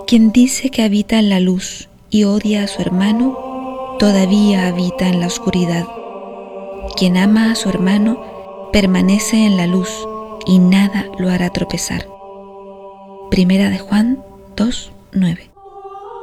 Quien dice que habita en la luz y odia a su hermano, todavía habita en la oscuridad. Quien ama a su hermano permanece en la luz y nada lo hará tropezar. Primera de Juan 2:9.